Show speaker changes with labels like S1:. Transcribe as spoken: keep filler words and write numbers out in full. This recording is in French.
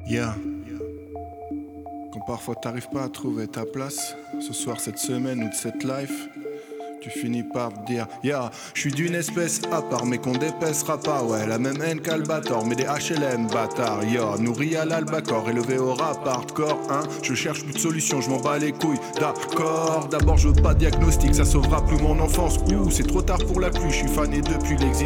S1: Yeah. Quand parfois t'arrives pas à trouver ta place, ce soir, cette semaine ou de cette life, tu finis par te dire yeah, je suis d'une espèce à part mais qu'on dépaissera pas. Ouais, la même haine qu'Albator mais des H L M bâtard. Yeah, nourri à l'albacore, élevé au rap hardcore hein. Je cherche plus de solutions, je m'en bats les couilles. D'accord, d'abord je veux pas de diagnostic, ça sauvera plus mon enfance. Ouh, c'est trop tard pour la pluie, je suis fané depuis l'exil.